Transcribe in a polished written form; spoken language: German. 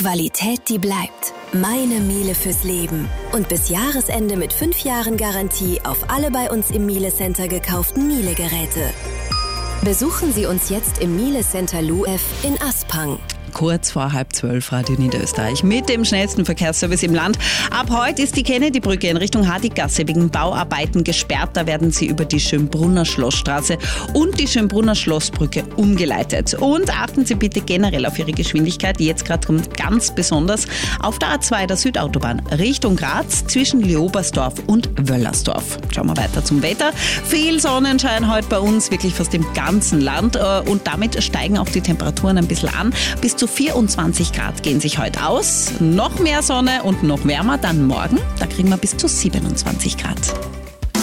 Qualität, die bleibt. Meine Miele fürs Leben. Und bis Jahresende mit 5 Jahren Garantie auf alle bei uns im Miele Center gekauften Miele-Geräte. Besuchen Sie uns jetzt im Miele Center LUEF in Aspang. Kurz vor 11:30 Radio Niederösterreich mit dem schnellsten Verkehrsservice im Land. Ab heute ist die Kennedy-Brücke in Richtung Hardiggasse wegen Bauarbeiten gesperrt. Da werden sie über die Schönbrunner Schlossstraße und die Schönbrunner Schlossbrücke umgeleitet. Und achten Sie bitte generell auf Ihre Geschwindigkeit. Jetzt gerade kommt ganz besonders auf der A2 der Südautobahn Richtung Graz zwischen Leobersdorf und Wöllersdorf. Schauen wir weiter zum Wetter. Viel Sonnenschein heute bei uns, wirklich fast im ganzen Land. Und damit steigen auch die Temperaturen ein bisschen an. Bis zu 24 Grad gehen sich heute aus. Noch mehr Sonne und noch wärmer dann morgen. Da kriegen wir bis zu 27 Grad.